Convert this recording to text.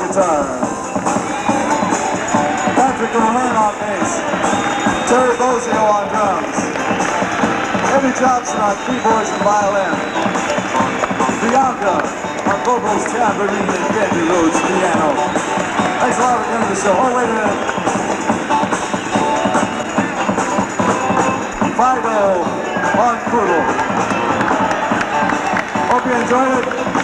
guitar. Patrick O'Hearn on bass. Terry Bozio on drums. Eddie Johnson on keyboards and violin. Bianca on vocals, tambourine, and Benji Rhodes piano. Thanks a lot for coming to the show. Oh, wait a minute. Fido on poodle. Hope you enjoyed it.